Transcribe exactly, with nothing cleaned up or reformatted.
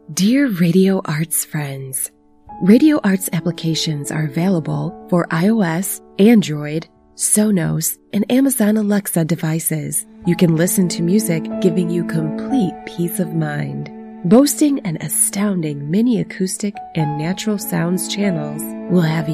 Dear Radio Arts friends, Radio Arts applications are available for iOS, Android, Sonos, and Amazon Alexa devices. You can listen to music, giving you complete peace of mind. Boasting an astounding mini acoustic and natural sounds channels will have